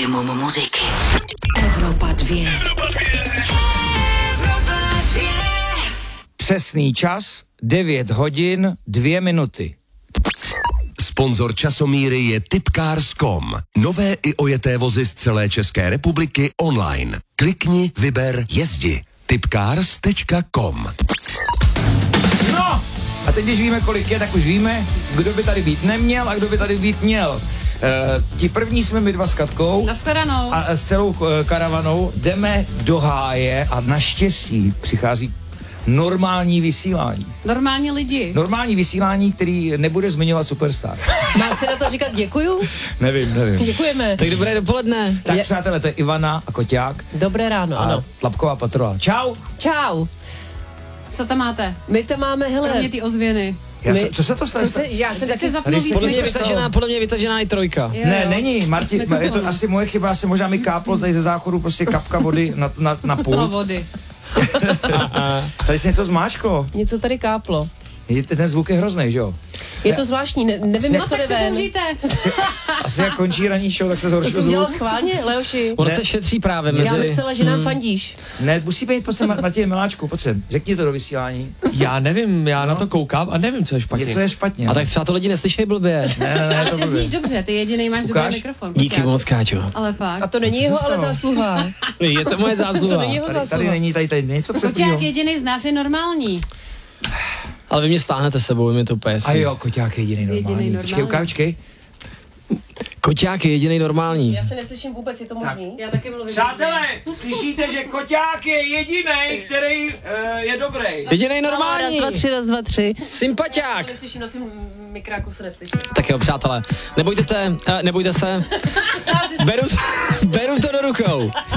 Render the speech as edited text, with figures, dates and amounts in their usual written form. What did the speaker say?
Maximum muziky. Evropa 2. Přesný čas 9 hodin 2 minuty. Sponzor časomíry je Tipcars.com. Nové i ojeté vozy z celé České republiky online. Klikni, vyber, jezdi. Tipcars.com. No! A teď, když víme, kolik je, tak už víme, kdo by tady být neměl a kdo by tady být měl. Ti první jsme my dva s Katkou. Nashledanou. A s celou karavanou jdeme do háje a naštěstí přichází normální vysílání. Normální lidi. Normální vysílání, který nebude zmiňovat Superstar. Má se na to říkat děkuju? Nevím. Děkujeme. Tak dobré dopoledne. Tak přátelé, to je Ivana a Koťák. Dobré ráno, A ano. Tlapková patrola. Čau. Čau. Co tam máte? My tam máme, hele. Kromě ty ozvěny. Co se to stane? Já jsem Ty jsi taky... zapnul víc Podle mě mikrofon. je vytažená i trojka. Jo, Ne, jo. není, Martin, je to Mikrofon. asi moje chyba, asi možná mi káplo tady ze záchodu prostě kapka vody na pult. No vody. Tady se něco zmáčklo. Něco tady káplo. Ten zvuk je hrozný, že jo? Je to zvláštní, nevím, No jak to tak jde se ven. toužíte. Asi jak končí ranní show, tak se To zhorší jsem udělala zvuk. schválně, Leoši. Ono Ne. se šetří právě Já mezi... myslela, že nám fandíš. Ne, musí být, pojď sem, Martin Miláčku, pojď sem, řekni to do vysílání. Já nevím, já na to koukám a nevím, co je špatně. Něco je špatně. A tak třeba to lidi neslyšejí blbě. Ne, Ale to ty blbě. zníš dobře, ty jedinej máš dobrý Ukáž? mikrofon. Díky Koťák. moc, Káťo. Ale fakt. A to není Co se jeho, ale stalo? zásluha. Je to moje To zásluha. není jeho Tady zásluha. není, tady něco předtýho. Koťák jedinej z nás je normální. Ale vy mě stáhnete sebou, vy mi to úplně A jasný. jo, Koťák je jediný normální. normální. Počkej. Koťák je jedinej normální. Já se neslyším vůbec, je to možný? Já taky mluvím. Přátelé, slyšíte, že Koťák je jediný, který je dobrý. Jedinej Raz, normální. dva, tři. Sympatiák. Neslyším, nosím mikráku, se neslyším. Tak jo, přátelé, nebojte se, beru to do rukou.